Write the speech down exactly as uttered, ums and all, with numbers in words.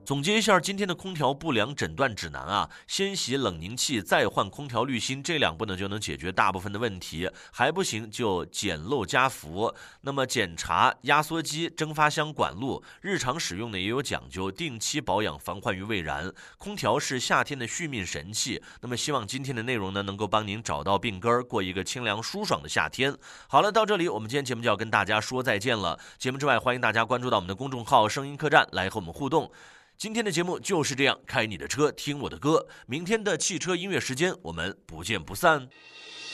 总结一下今天的空调不良诊断指南啊，先洗冷凝器再换空调滤芯，这两步呢就能解决大部分的问题，还不行就减漏加氟。那么检查压缩机、蒸发箱管路，日常使用呢也有讲究，定期保养防患于未然。空调是夏天的续命神器，那么希望今天的内容呢能够帮您找到病根，过一个清凉舒爽的夏天。好了，到这里我们今天节目就要跟大家说再见了。节目之外，欢迎大家关注到我们的公众号声音客栈来和我们互动。今天的节目就是这样，开你的车，听我的歌。明天的汽车音乐时间，我们不见不散。